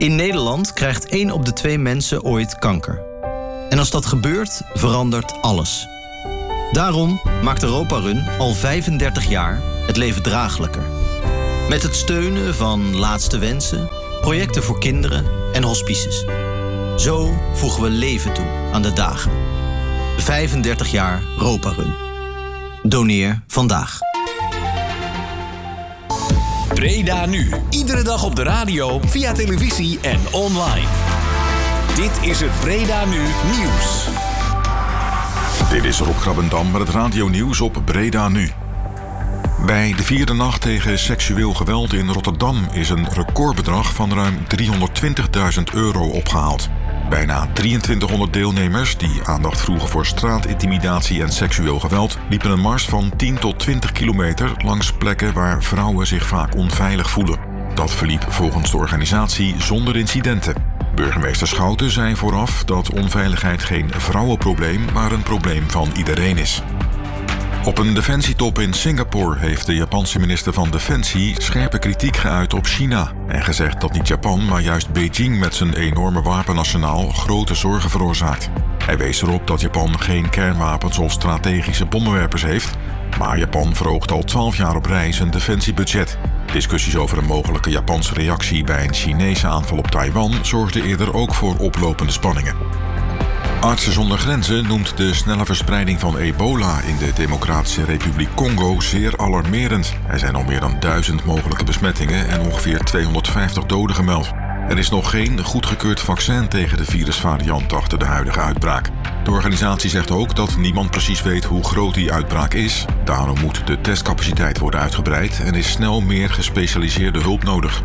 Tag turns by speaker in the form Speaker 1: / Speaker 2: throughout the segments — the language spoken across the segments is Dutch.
Speaker 1: In Nederland krijgt 1 op de 2 mensen ooit kanker. En als dat gebeurt, verandert alles. Daarom maakt Europa Run al 35 jaar het leven draaglijker. Met het steunen van Laatste Wensen, projecten voor kinderen en hospices. Zo voegen we leven toe aan de dagen. 35 jaar Europa Run. Doneer vandaag.
Speaker 2: Breda Nu. Iedere dag op de radio, via televisie en online. Dit is het Breda Nu Nieuws.
Speaker 3: Dit is Rob Grabbendam met het radionieuws op Breda Nu. Bij de 4e nacht tegen seksueel geweld in Rotterdam is een recordbedrag van ruim €320.000 opgehaald. Bijna 2300 deelnemers die aandacht vroegen voor straatintimidatie en seksueel geweld liepen een mars van 10 tot 20 kilometer langs plekken waar vrouwen zich vaak onveilig voelen. Dat verliep volgens de organisatie zonder incidenten. Burgemeester Schouten zei vooraf dat onveiligheid geen vrouwenprobleem, maar een probleem van iedereen is. Op een defensietop in Singapore heeft de Japanse minister van Defensie scherpe kritiek geuit op China en gezegd dat niet Japan, maar juist Beijing met zijn enorme wapenarsenaal grote zorgen veroorzaakt. Hij wees erop dat Japan geen kernwapens of strategische bommenwerpers heeft, maar Japan verhoogt al 12 jaar op rij zijn defensiebudget. Discussies over een mogelijke Japanse reactie bij een Chinese aanval op Taiwan zorgden eerder ook voor oplopende spanningen. Artsen zonder Grenzen noemt de snelle verspreiding van ebola in de Democratische Republiek Congo zeer alarmerend. Er zijn al meer dan 1000 mogelijke besmettingen en ongeveer 250 doden gemeld. Er is nog geen goedgekeurd vaccin tegen de virusvariant achter de huidige uitbraak. De organisatie zegt ook dat niemand precies weet hoe groot die uitbraak is. Daarom moet de testcapaciteit worden uitgebreid en is snel meer gespecialiseerde hulp nodig.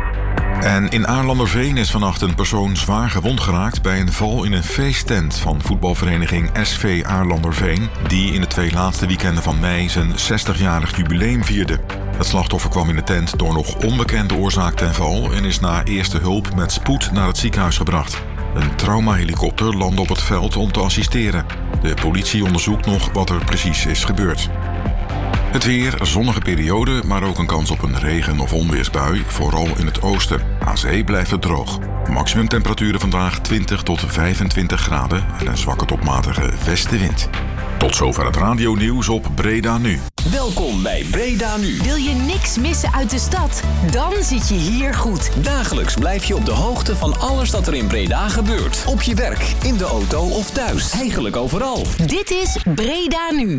Speaker 3: En in Aarlanderveen is vannacht een persoon zwaar gewond geraakt bij een val in een feesttent van voetbalvereniging SV Aarlanderveen, die in de 2 laatste weekenden van mei zijn 60-jarig jubileum vierde. Het slachtoffer kwam in de tent door nog onbekende oorzaak ten val en is na eerste hulp met spoed naar het ziekenhuis gebracht. Een traumahelikopter landde op het veld om te assisteren. De politie onderzoekt nog wat er precies is gebeurd. Het weer, zonnige periode, maar ook een kans op een regen- of onweersbui, vooral in het oosten. Aan zee blijft het droog. Maximumtemperaturen vandaag 20 tot 25 graden en een zwakke tot matige westenwind. Tot zover het radionieuws op Breda Nu.
Speaker 2: Welkom bij Breda Nu.
Speaker 4: Wil je niks missen uit de stad? Dan zit je hier goed.
Speaker 2: Dagelijks blijf je op de hoogte van alles dat er in Breda gebeurt. Op je werk, in de auto of thuis. Eigenlijk overal.
Speaker 4: Dit is Breda Nu.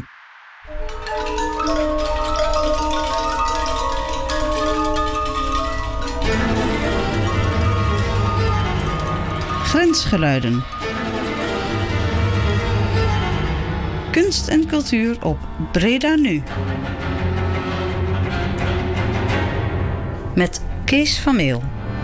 Speaker 5: Grensgeluiden. Kunst en cultuur op Breda Nu. Met Kees van Meel.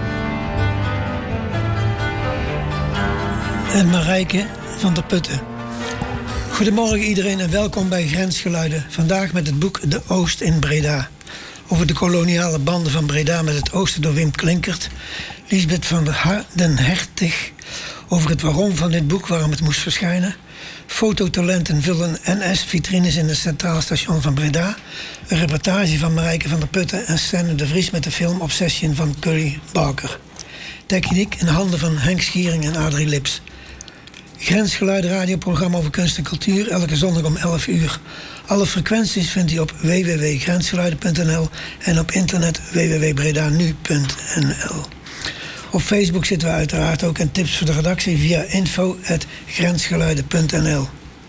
Speaker 6: En Marijke van der Putten. Goedemorgen iedereen en welkom bij Grensgeluiden. Vandaag met het boek De Oost in Breda. Over de koloniale banden van Breda met het oosten door Wim Klinkert. Lisbeth van den Hertig over het waarom van dit boek, waarom het moest verschijnen. Fototalenten vullen NS-vitrines in het Centraal Station van Breda. Een reportage van Marijke van der Putten en Stenne de Vries met de film Obsession van Curry Barker. Techniek in handen van Henk Schiering en Adrie Lips. Grensgeluiden radioprogramma over kunst en cultuur, elke zondag om 11 uur. Alle frequenties vindt u op www.grensgeluiden.nl en op internet www.bredanu.nl. Op Facebook zitten we uiteraard ook en tips voor de redactie via info@grensgeluiden.nl.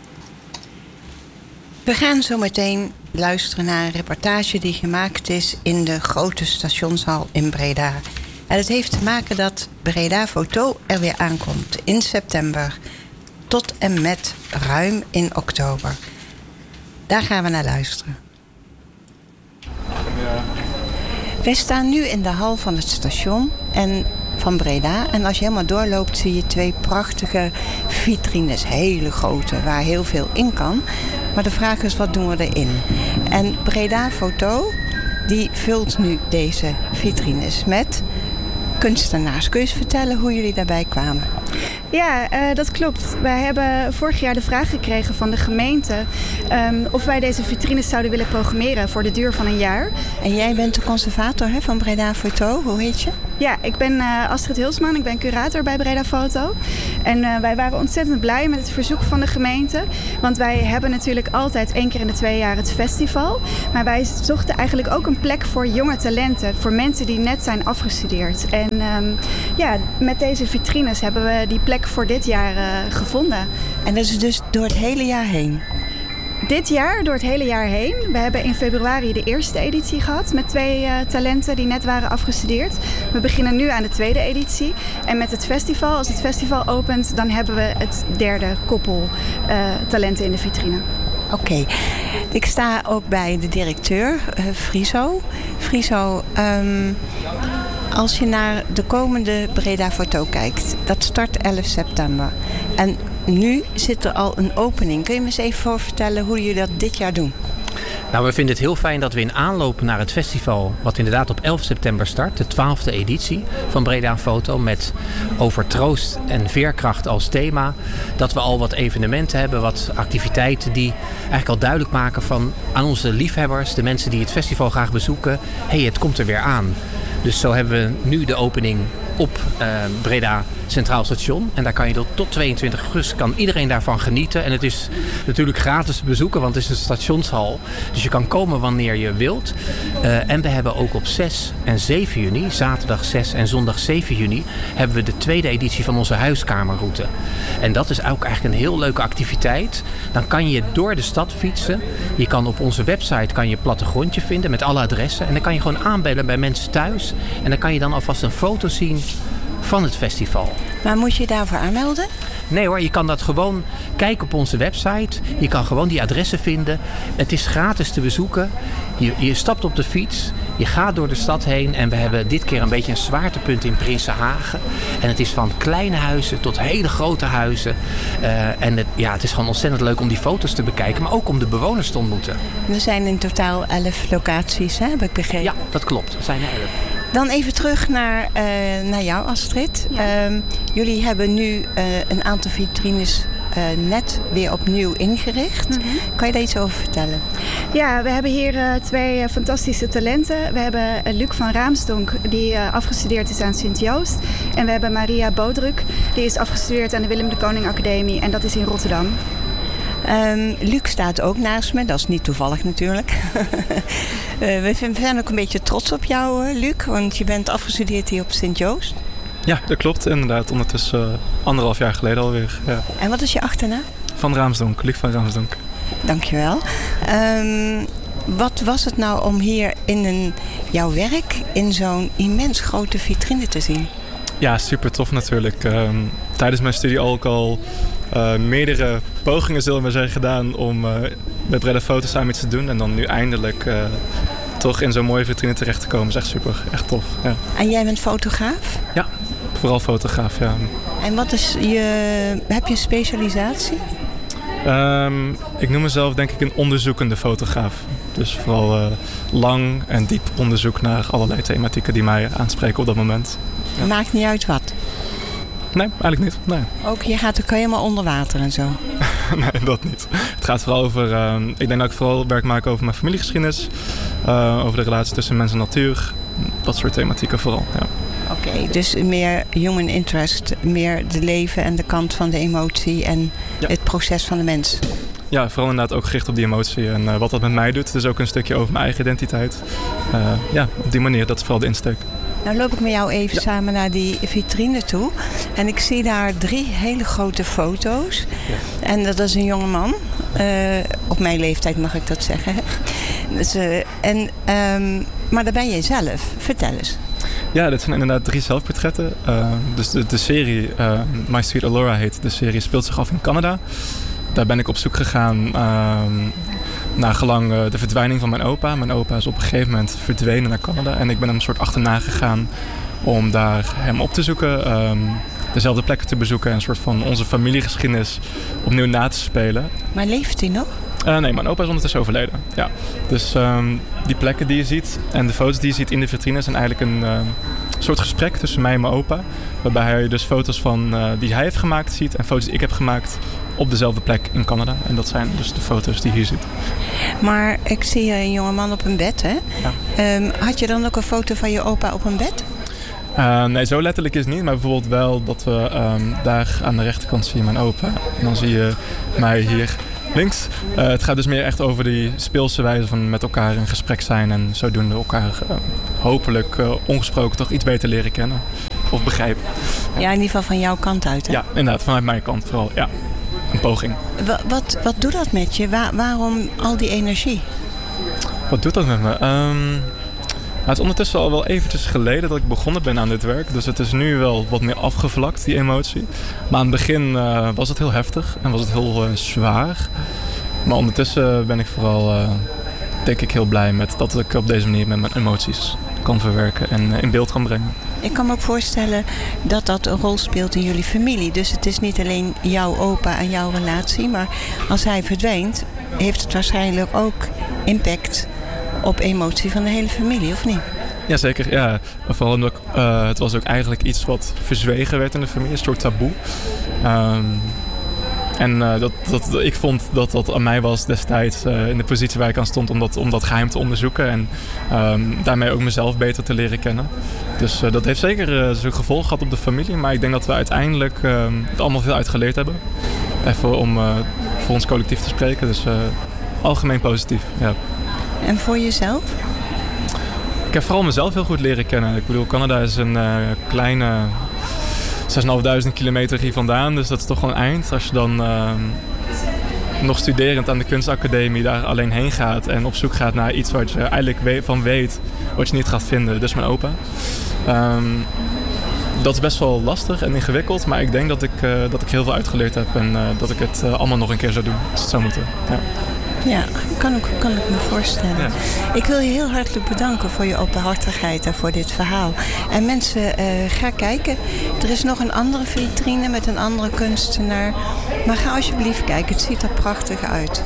Speaker 7: We gaan zo meteen luisteren naar een reportage die gemaakt is in de grote stationshal in Breda. En het heeft te maken dat Breda Foto er weer aankomt in september tot en met ruim in oktober. Daar gaan we naar luisteren. Wij staan nu in de hal van het station van Breda. En als je helemaal doorloopt zie je 2 prachtige vitrines. Hele grote, waar heel veel in kan. Maar de vraag is, wat doen we erin? En Breda Foto, die vult nu deze vitrines met kunstenaars. Kun je eens vertellen hoe jullie daarbij kwamen?
Speaker 8: Ja, dat klopt. Wij hebben vorig jaar de vraag gekregen van de gemeente of wij deze vitrines zouden willen programmeren voor de duur van een jaar.
Speaker 7: En jij bent de conservator van Breda Foto, hoe heet je?
Speaker 8: Ja, ik ben Astrid Hilsman. Ik ben curator bij Breda Foto. En wij waren ontzettend blij met het verzoek van de gemeente. Want wij hebben natuurlijk altijd 1 keer in de 2 jaar het festival. Maar wij zochten eigenlijk ook een plek voor jonge talenten. Voor mensen die net zijn afgestudeerd. En met deze vitrines hebben we die plek voor dit jaar gevonden.
Speaker 7: En dat is dus door het hele jaar heen?
Speaker 8: Dit jaar door het hele jaar heen. We hebben in februari de eerste editie gehad met 2 talenten die net waren afgestudeerd. We beginnen nu aan de tweede editie. En met het festival, als het festival opent, dan hebben we het derde koppel talenten in de vitrine.
Speaker 7: Oké. Ik sta ook bij de directeur, Friso. Friso, als je naar de komende Breda Foto kijkt, dat start 11 september. En nu zit er al een opening. Kun je me eens even vertellen hoe jullie dat dit jaar doen?
Speaker 9: Nou, we vinden het heel fijn dat we in aanloop naar het festival, wat inderdaad op 11 september start, de 12e editie van Breda Foto, met over troost en veerkracht als thema, dat we al wat evenementen hebben, wat activiteiten die eigenlijk al duidelijk maken aan onze liefhebbers, de mensen die het festival graag bezoeken, het komt er weer aan. Dus zo hebben we nu de opening op Breda Centraal Station. En daar kan je tot 22 augustus kan iedereen daarvan genieten. En het is natuurlijk gratis te bezoeken, want het is een stationshal. Dus je kan komen wanneer je wilt. En we hebben ook op 6 en 7 juni, zaterdag 6 en zondag 7 juni, hebben we de tweede editie van onze huiskamerroute. En dat is ook eigenlijk een heel leuke activiteit. Dan kan je door de stad fietsen. Je kan op onze website een plattegrondje vinden met alle adressen. En dan kan je gewoon aanbellen bij mensen thuis. En dan kan je dan alvast een foto zien van het festival.
Speaker 7: Maar moet je daarvoor aanmelden?
Speaker 9: Nee hoor, je kan dat gewoon kijken op onze website. Je kan gewoon die adressen vinden. Het is gratis te bezoeken. Je stapt op de fiets. Je gaat door de stad heen. En we hebben dit keer een beetje een zwaartepunt in Prinsenhagen. En het is van kleine huizen tot hele grote huizen. Het is gewoon ontzettend leuk om die foto's te bekijken. Maar ook om de bewoners te ontmoeten.
Speaker 7: Er zijn in totaal 11 locaties, heb ik begrepen.
Speaker 9: Ja, dat klopt. Er zijn er 11.
Speaker 7: Dan even terug naar jou, Astrid.
Speaker 8: Ja.
Speaker 7: Jullie hebben nu een aantal vitrines net weer opnieuw ingericht. Mm-hmm. Kan je daar iets over vertellen?
Speaker 8: Ja, we hebben hier 2 fantastische talenten. We hebben Luc van Raamsdonk, die afgestudeerd is aan Sint-Joost. En we hebben Maria Bodruk, die is afgestudeerd aan de Willem de Koning Academie. En dat is in Rotterdam.
Speaker 7: Luc staat ook naast me, dat is niet toevallig natuurlijk. We zijn ook een beetje trots op jou, Luc, want je bent afgestudeerd hier op Sint-Joost.
Speaker 10: Ja, dat klopt inderdaad. Ondertussen 1,5 jaar geleden alweer. Ja.
Speaker 7: En wat is je achternaam?
Speaker 10: Van Raamsdonk, Luc van Raamsdonk.
Speaker 7: Dankjewel. Wat was het nou om hier jouw werk in zo'n immens grote vitrine te zien?
Speaker 10: Ja, super tof natuurlijk. Tijdens mijn studie ook al meerdere pogingen, zullen we zeggen, gedaan om met Breda Foto samen iets te doen. En dan nu eindelijk toch in zo'n mooie vitrine terecht te komen. Is echt super, echt tof. Ja.
Speaker 7: En jij bent fotograaf?
Speaker 10: Ja, vooral fotograaf, ja.
Speaker 7: En heb je een specialisatie?
Speaker 10: Ik noem mezelf denk ik een onderzoekende fotograaf. Dus vooral lang en diep onderzoek naar allerlei thematieken die mij aanspreken op dat moment. Ja.
Speaker 7: Maakt niet uit wat?
Speaker 10: Nee, eigenlijk niet. Nee.
Speaker 7: Ook je gaat ook helemaal onder water en zo?
Speaker 10: Nee, dat niet. Het gaat vooral over... ik denk dat ik vooral werk maak over mijn familiegeschiedenis. Over de relatie tussen mens en natuur. Dat soort thematieken vooral, ja.
Speaker 7: Oké, dus meer human interest. Meer de leven en de kant van de emotie en het proces van de mens.
Speaker 10: Ja, vooral inderdaad ook gericht op die emotie en wat dat met mij doet. Dus ook een stukje over mijn eigen identiteit. Op die manier, dat is vooral de insteek.
Speaker 7: Nou loop ik met jou even samen naar die vitrine toe. En ik zie daar 3 hele grote foto's. Ja. En dat is een jongeman. Op mijn leeftijd mag ik dat zeggen. Dus, maar daar ben jij zelf. Vertel eens.
Speaker 10: Ja, dit zijn inderdaad 3 zelfportretten. Dus de serie My Sweet Allura heet. De serie speelt zich af in Canada. Daar ben ik op zoek gegaan naar gelang de verdwijning van mijn opa. Mijn opa is op een gegeven moment verdwenen naar Canada. En ik ben hem een soort achterna gegaan om daar hem op te zoeken. Dezelfde plekken te bezoeken en een soort van onze familiegeschiedenis opnieuw na te spelen.
Speaker 7: Maar leeft hij nog?
Speaker 10: Nee, mijn opa is ondertussen overleden. Ja. Dus die plekken die je ziet en de foto's die je ziet in de vitrine zijn eigenlijk een soort gesprek tussen mij en mijn opa. Waarbij hij dus foto's van die hij heeft gemaakt ziet en foto's die ik heb gemaakt op dezelfde plek in Canada. En dat zijn dus de foto's die je hier ziet.
Speaker 7: Maar ik zie een jongeman op een bed, hè? Ja. Had je dan ook een foto van je opa op een bed?
Speaker 10: Nee, zo letterlijk is het niet. Maar bijvoorbeeld wel dat we daar aan de rechterkant zie je mijn opa. En dan zie je mij hier links. Het gaat dus meer echt over die speelse wijze van met elkaar in gesprek zijn. En zodoende elkaar hopelijk ongesproken toch iets beter leren kennen. Of begrijpen.
Speaker 7: Ja, in ieder geval van jouw kant uit, hè?
Speaker 10: Ja, inderdaad. Vanuit mijn kant vooral. Ja, een poging.
Speaker 7: Wat doet dat met je? Waarom al die energie?
Speaker 10: Wat doet dat met me? Het is ondertussen al wel eventjes geleden dat ik begonnen ben aan dit werk. Dus het is nu wel wat meer afgevlakt, die emotie. Maar aan het begin was het heel heftig en was het heel zwaar. Maar ondertussen ben ik vooral, denk ik, heel blij met dat ik op deze manier met mijn emoties kan verwerken en in beeld kan brengen.
Speaker 7: Ik kan me ook voorstellen dat dat een rol speelt in jullie familie. Dus het is niet alleen jouw opa en jouw relatie. Maar als hij verdwijnt, heeft het waarschijnlijk ook impact op emotie van de hele familie, of niet?
Speaker 10: Jazeker, ja. Vooral omdat het was ook eigenlijk iets wat verzwegen werd in de familie, een soort taboe. Ik vond dat dat aan mij was destijds in de positie waar ik aan stond om dat geheim te onderzoeken en daarmee ook mezelf beter te leren kennen. Dus dat heeft zeker zijn gevolg gehad op de familie, maar ik denk dat we uiteindelijk het allemaal veel uitgeleerd hebben. Even om voor ons collectief te spreken, dus algemeen positief, ja.
Speaker 7: En voor jezelf?
Speaker 10: Ik heb vooral mezelf heel goed leren kennen. Ik bedoel, Canada is een kleine 6.500 kilometer hier vandaan. Dus dat is toch wel een eind. Als je dan nog studerend aan de kunstacademie daar alleen heen gaat en op zoek gaat naar iets wat je eigenlijk van weet wat je niet gaat vinden. Dus mijn opa. Dat is best wel lastig en ingewikkeld. Maar ik denk dat ik heel veel uitgeleerd heb en dat ik het allemaal nog een keer zou doen als het zou moeten. Ja.
Speaker 7: Ja, kan ik me voorstellen. Ja. Ik wil je heel hartelijk bedanken voor je openhartigheid en voor dit verhaal. En mensen, ga kijken. Er is nog een andere vitrine met een andere kunstenaar. Maar ga alsjeblieft kijken, het ziet er prachtig uit.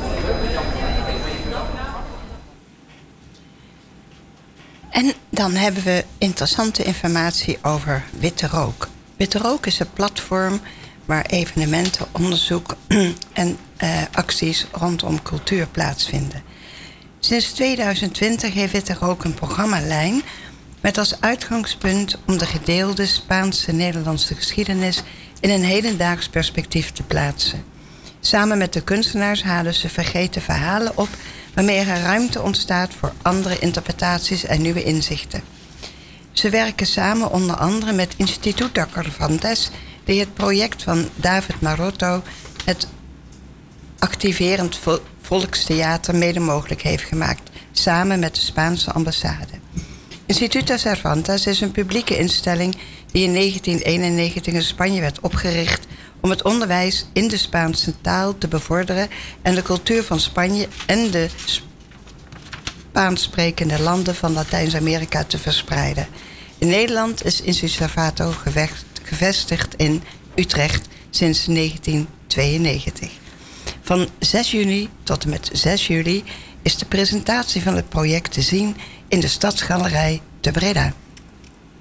Speaker 7: En dan hebben we interessante informatie over Witte Rook. Witte Rook is een platform waar evenementen, onderzoek en acties rondom cultuur plaatsvinden. Sinds 2020 heeft Witte Rook een programmalijn met als uitgangspunt om de gedeelde Spaanse-Nederlandse geschiedenis in een hedendaags perspectief te plaatsen. Samen met de kunstenaars halen ze vergeten verhalen op, waarmee er ruimte ontstaat voor andere interpretaties en nieuwe inzichten. Ze werken samen onder andere met Instituto Cervantes, die het project van David Maroto, het activerend volkstheater, mede mogelijk heeft gemaakt, samen met de Spaanse ambassade. Instituto Cervantes is een publieke instelling die in 1991 in Spanje werd opgericht om het onderwijs in de Spaanse taal te bevorderen en de cultuur van Spanje en de Spaans-sprekende landen van Latijns-Amerika te verspreiden. In Nederland is Instituto Cervato gevestigd in Utrecht sinds 1992. Van 6 juni tot en met 6 juli is de presentatie van het project te zien in de Stadsgalerij te Breda.